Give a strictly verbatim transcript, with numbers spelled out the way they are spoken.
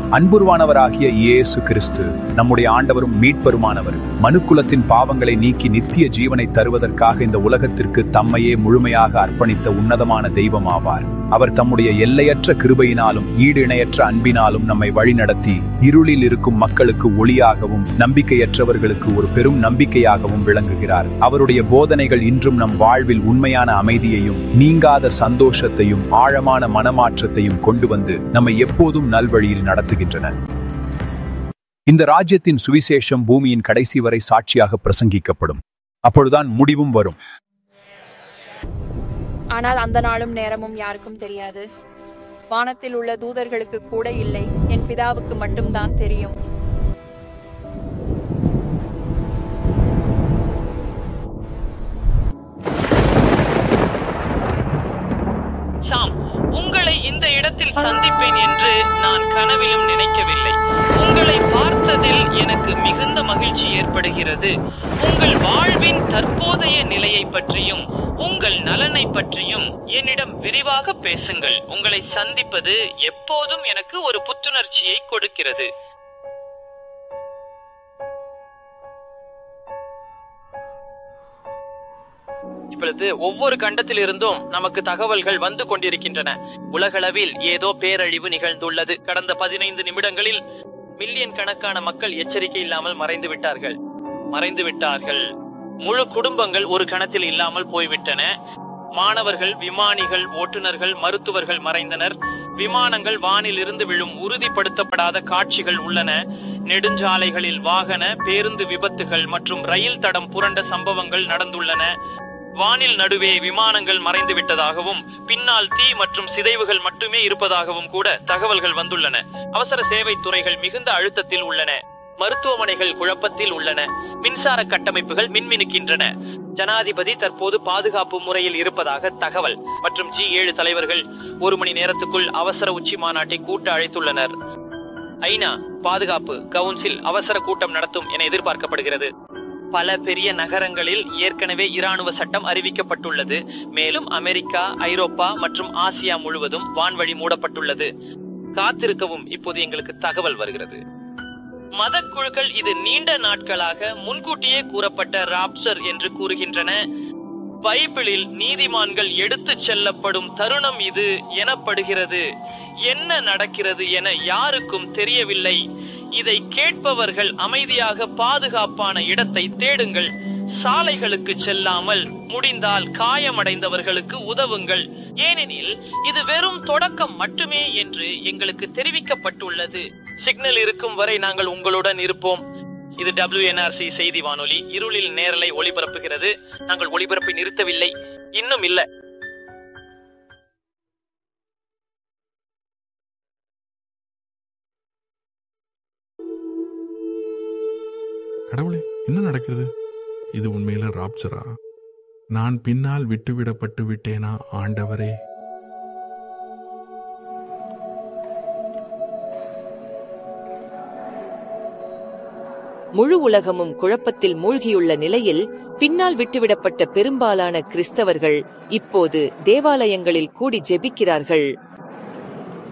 அன்புருவானவராகிய இயேசு கிறிஸ்து நம்முடைய ஆண்டவரும் மீட்பருமானவர் மனுக்குலத்தின் பாவங்களை நீக்கி நித்திய ஜீவனை தருவதற்காக இந்த உலகத்திற்கு தம்மையே முழுமையாக அர்ப்பணித்த உன்னதமான தெய்வம் ஆவார். அவர் தம்முடைய எல்லையற்ற கிருபையினாலும் ஈடு இணையற்ற அன்பினாலும் நம்மை வழிநடத்தி இருளில் இருக்கும் மக்களுக்கு ஒளியாகவும் நம்பிக்கையற்றவர்களுக்கு ஒரு பெரும் நம்பிக்கையாகவும் விளங்குகிறார். அவருடைய போதனைகள் இன்றும் நம் வாழ்வில் உண்மையான அமைதியையும் நீங்காத சந்தோஷத்தையும் ஆழமான மனமாற்றத்தையும் கொண்டு வந்து நம்மை எப்போதும் நல்வழியில் நடத்துகின்றன. இந்த ராஜ்யத்தின் சுவிசேஷம் பூமியின் கடைசி வரை சாட்சியாக பிரசங்கிக்கப்படும். அப்பொழுதுதான் முடிவும் வரும். ஆனால் அந்த நாளும் நேரமும் யாருக்கும் தெரியாது. வானத்தில் உள்ள தூதர்களுக்கு கூட இல்லை, என் பிதாவுக்கு மட்டும்தான் தெரியும். சாம், உங்களை இந்த இடத்தில் சந்திப்பேன் என்று நான் கனவிலும் நினைக்கவில்லை. உங்களை பார்த்ததில் எனக்கு மிகுந்த மகிழ்ச்சி ஏற்படுகிறது. உங்கள் வாழ்வின் தற்போதைய நிலையை பற்றியும் உங்கள் நலனை பற்றியும் என்னிடம் விரிவாக பேசுங்கள். உங்களை சந்திப்பது எப்போதும் எனக்கு ஒரு புத்துணர்ச்சியை கொடுக்கிறது. இப்பொழுது ஒவ்வொரு கண்டத்தில் இருந்தும் நமக்கு தகவல்கள் வந்து கொண்டிருக்கின்றன. உலகளவில் ஏதோ பேரழிவு நிகழ்ந்துள்ளது. கடந்த பதினைந்து நிமிடங்களில் மில்லியன் கணக்கான மக்கள் எச்சரிக்கை இல்லாமல் மறைந்து விட்டார்கள் மறைந்து விட்டார்கள் முழு குடும்பங்கள் ஒரு கணத்தில் இல்லாமல் போய்விட்டன. மாணவர்கள், விமானிகள், ஓட்டுநர்கள், மருத்துவர்கள் மறைந்தனர். விமானங்கள் வானில் இருந்து விழும் உறுதிப்படுத்தப்படாத காட்சிகள் உள்ளன. நெடுஞ்சாலைகளில் வாகன, பேருந்து விபத்துகள் மற்றும் ரயில் தடம் புரண்ட சம்பவங்கள் நடந்துள்ளன. வானில் நடுவே விமானங்கள் மறைந்து விட்டதாகவும் பின்னால் தீ மற்றும் சிதைவுகள் மட்டுமே இருப்பதாகவும் கூட தகவல்கள் வந்துள்ளன. அவசர சேவை துறைகள் மிகுந்த அழுத்தத்தில் உள்ளன. மருத்துவமனைகள் குழப்பத்தில் உள்ளன. மின்சார கட்டமைப்புகள் மின்மினுக்கின்றன. ஜனாதிபதி தற்போது பாதுகாப்பு முறையில் இருப்பதாக தகவல் மற்றும் ஜி ஏழு தலைவர்கள் ஒரு மணி நேரத்துக்குள் அவசர உச்சி மாநாட்டை கூட்ட அழைத்துள்ளனர். ஐநா பாதுகாப்பு கவுன்சில் அவசர கூட்டம் நடத்தும் என எதிர்பார்க்கப்படுகிறது. பல பெரிய நகரங்களில் ஏற்கனவே இராணுவ சட்டம் அறிவிக்கப்பட்டுள்ளது. மேலும் அமெரிக்கா, ஐரோப்பா மற்றும் ஆசியா முழுவதும் வான்வழி மூடப்பட்டுள்ளது. காத்திருக்கவும் இப்போது எங்களுக்கு தகவல் வருகிறது. மத குழுக்கள் இது நீண்ட நாட்களாக முன்கூட்டியே கூறப்பட்ட ராப்சர் என்று கூறுகின்றன. பைபிளில் நீதிமான்கள் எடுத்து செல்லப்படும் தருணம் இது எனப்படுகிறது. என்ன நடக்கிறது என யாருக்கும் தெரியவில்லை. இதை கேட்பவர்கள் அமைதியாக பாதுகாப்பான இடத்தை தேடுங்கள். சாலைகளுக்கு செல்லாமல் முடிந்தால் காயமடைந்தவர்களுக்கு உதவுங்கள். ஏனெனில் இது வெறும் தொடக்கம் மட்டுமே என்று எங்களுக்கு தெரிவிக்கப்பட்டுள்ளது. சிக்னல் இருக்கும் வரை நாங்கள் உங்களுடன் இருப்போம். இது டபிள்யூ என் ஆர் சி செய்தி வானொலி இருளில் நேரலை ஒளிபரப்புகிறது. நாங்கள் ஒளிபரப்பை நிறுத்தவில்லை, இன்னும் இல்லை. கடவுளே, என்ன நடக்கிறது? இது உண்மையில ராப்சரா? நான் பின்னால் விட்டுவிடப்பட்டு விட்டேனா ஆண்டவரே? முழு உலகமும் குழப்பத்தில் மூழ்கியுள்ள நிலையில் பின்னால் விட்டுவிடப்பட்ட பெரும்பாலான கிறிஸ்தவர்கள் இப்போது தேவாலயங்களில் கூடி ஜெபிக்கிறார்கள்.